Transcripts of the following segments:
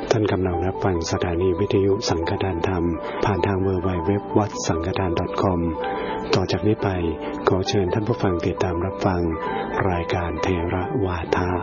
ท่านกำลังรับฟังสถานีวิทยุสังฆทานธรรมผ่านทาง www.wadsangkathan.com ต่อจากนี้ไปขอเชิญท่านผู้ฟังติดตามรับฟังรายการเทระวาทะ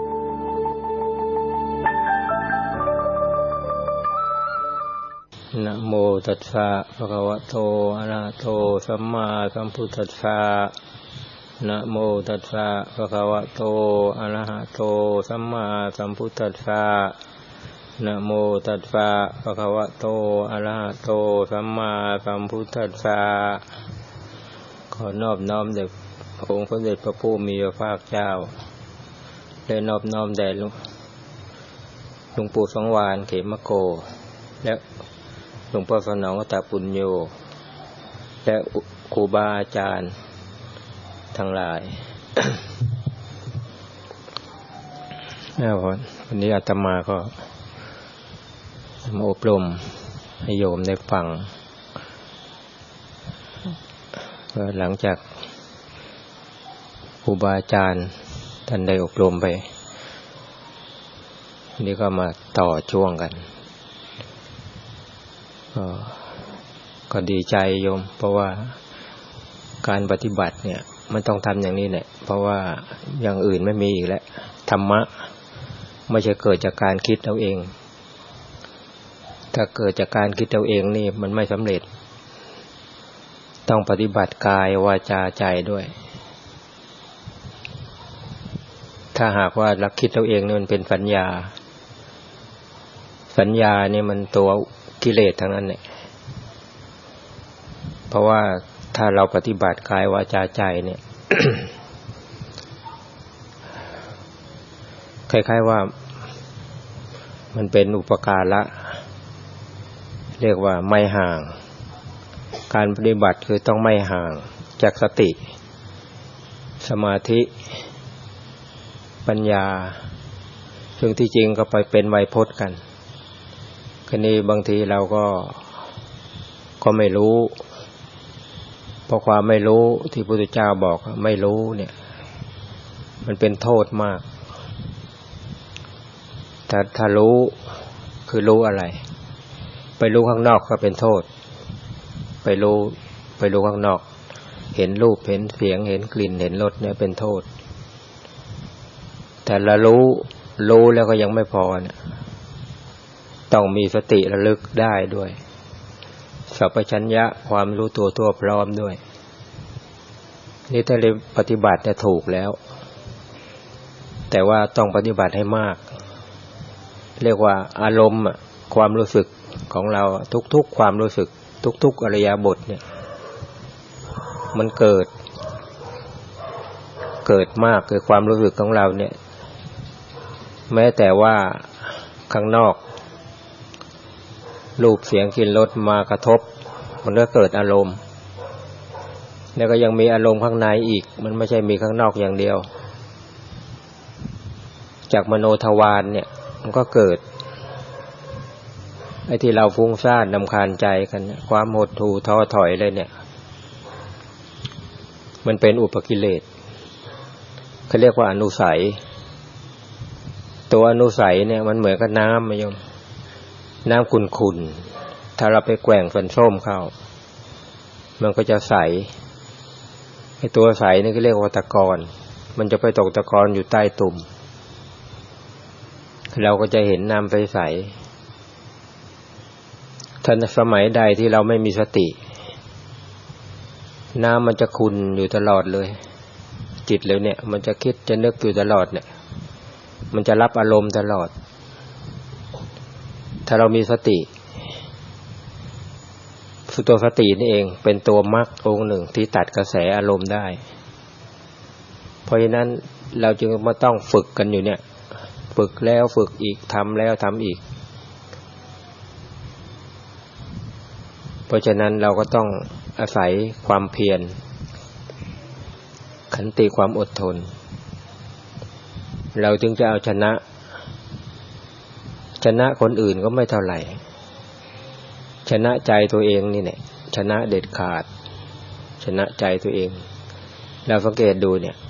นะโมตัสสะภะคะวะโตอะระหะโตสัมมาสัมพุทธัสสะนะโมตัสสะภะคะวะโตอะระหะโตสัมมาสัมพุทธัสสะนะโมตัสสะภะคะวะโตอะระหะโตสัมมาสัมพุทธัสสะขอนอบน้อมแด่องค์พระเดชพระผู้มีพระภาคเจ้าและนอบน้อมแด่หลวงปู่สังวาลเขมโกและหลวงพ่อสนองกตปุญโญและครูบาอาจารย์ทั้งหลาย วันนี้อาตมาก็มาอบรมให้โยมได้ฟังหลังจากครูบาอาจารย์ท่านได้อบรมไปนี่ก็มาต่อช่วงกันก็ดีใจโยมเพราะว่าการปฏิบัติเนี่ยมันต้องทำอย่างนี้แหละเพราะว่าอย่างอื่นไม่มีอีกแล้วธรรมะไม่ใช่เกิดจากการคิดเอาเองถ้าเกิดจากการคิดเอาเองนี่มันไม่สำเร็จต้องปฏิบัติกายวาจาใจด้วยถ้าหากว่าเราคิดเอาเองนี่มันเป็นสัญญานี่มันตัวกิเลสทั้งนั้นเนี่ยเพราะว่าถ้าเราปฏิบัติกายวาจาใจเนี่ย คล้ายๆว่ามันเป็นอุปการะเรียกว่าไม่ห่างการปฏิบัติคือต้องไม่ห่างจากสติสมาธิปัญญาซึ่งที่จริงก็ไปเป็นไวยพจน์กันคราวนี้บางทีเราก็ไม่รู้เพราะความไม่รู้ที่พระพุทธเจ้าบอกไม่รู้เนี่ยมันเป็นโทษมากแต่ถ้ารู้คือรู้อะไรไปรู้ข้างนอกก็เป็นโทษไปรู้ข้างนอกเห็นรูปเห็นเสียงเห็นกลิ่นเห็นรสเนี่ยเป็นโทษแต่ละรู้แล้วก็ยังไม่พอเนี่ยต้องมีสติระลึกได้ด้วยสัพพัญญะความรู้ตัวทั่วพร้อมด้วยนี่ถ้าเราปฏิบัติเนี่ยถูกแล้วแต่ว่าต้องปฏิบัติให้มากเรียกว่าอารมณ์ความรู้สึกของเราทุกๆความรู้สึกทุกๆอิริยาบถเนี่ยมันเกิดมากคือความรู้สึกของเราเนี่ยแม้แต่ว่าข้างนอกรูปเสียงกลิ่นรสมากระทบมันก็เกิดอารมณ์แล้วก็ยังมีอารมณ์ข้างในอีกมันไม่ใช่มีข้างนอกอย่างเดียวจากมโนทวารเนี่ยมันก็เกิดไอ้ที่เราฟุ้งซ่านรำคาญใจกันความหดหู่ท้อถอยเลยเนี่ยมันเป็นอุปกิเลสเขาเรียกว่าอนุสัยตัวอนุสัยเนี่ยมันเหมือนกับน้ำโยมน้ำขุ่นๆถ้าเราไปแกว่งฝนส้มเข้ามันก็จะใสไอ้ตัวใสนี่ก็เรียกว่าตะกอนมันจะไปตกตะกอนอยู่ใต้ตุ่มเราก็จะเห็นน้ำใสๆถ้าสมัยใดที่เราไม่มีสติน้ำมันจะขุ่นอยู่ตลอดเลยจิตเลยเนี่ยมันจะคิดจะนึกอยู่ตลอดเนี่ยมันจะรับอารมณ์ตลอดถ้าเรามีสติตัวสตินี่เองเป็นตัวมรรคองค์หนึ่งที่ตัดกระแสอารมณ์ได้เพราะฉะนั้นเราจึงมาต้องฝึกกันอยู่เนี่ยฝึกแล้วฝึกอีกทำแล้วทำอีกเพราะฉะนั้นเราก็ต้องอาศัยความเพียรขันติความอดทนเราจึงจะเอาชนะคนอื่นก็ไม่เท่าไหร่ชนะใจตัวเองนี่แหละชนะเด็ดขาดชนะใจตัวเองเราสังเกตดูเนี่ย